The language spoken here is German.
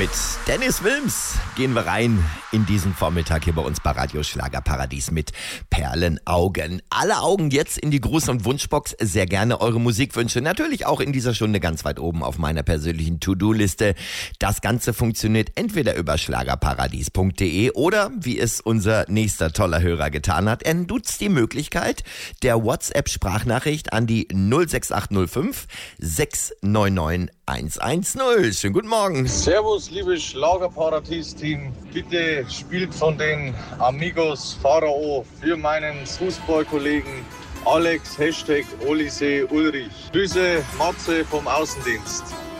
Mit Dennis Wilms gehen wir rein in diesen Vormittag hier bei uns bei Radio Schlagerparadies mit Perlenaugen. Alle Augen jetzt in die Gruß- und Wunschbox. Sehr gerne eure Musikwünsche. Natürlich auch in dieser Stunde ganz weit oben auf meiner persönlichen To-Do-Liste. Das Ganze funktioniert entweder über schlagerparadies.de oder, wie es unser nächster toller Hörer getan hat, er nutzt die Möglichkeit der WhatsApp-Sprachnachricht an die 06805 699 110. Schönen guten Morgen. Servus, liebe Schlagerparadies-Team. Bitte spielt von den Amigos Pharao für meinen Fußballkollegen Alex, Hashtag Olise Ulrich. Grüße, Matze vom Außendienst.